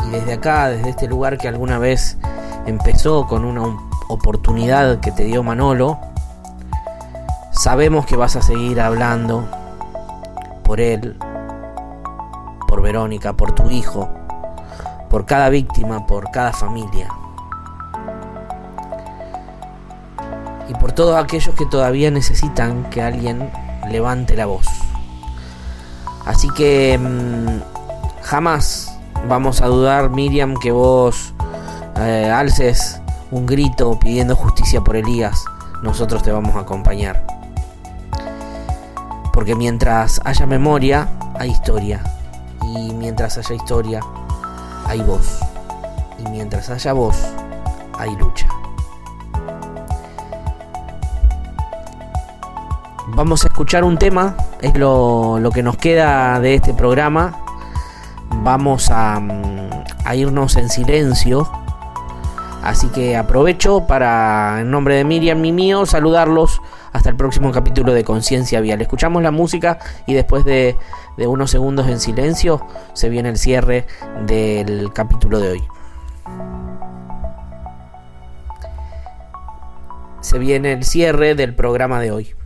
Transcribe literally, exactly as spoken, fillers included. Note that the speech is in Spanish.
Y desde acá, desde este lugar que alguna vez empezó con una oportunidad que te dio Manolo, sabemos que vas a seguir hablando por él, por Verónica, por tu hijo, por cada víctima, por cada familia y por todos aquellos que todavía necesitan que alguien levante la voz. Así que mmm, jamás vamos a dudar, Miriam, que vos eh, alces un grito pidiendo justicia por Elías. Nosotros te vamos a acompañar, porque mientras haya memoria hay historia, y mientras haya historia hay voz, y mientras haya voz hay lucha. Vamos a escuchar un tema, es lo, lo que nos queda de este programa. Vamos a, a irnos en silencio, así que aprovecho para, en nombre de Miriam y mío, saludarlos hasta el próximo capítulo de Conciencia Vial. Escuchamos la música y después de, de unos segundos en silencio se viene el cierre del capítulo de hoy. Se viene el cierre del programa de hoy.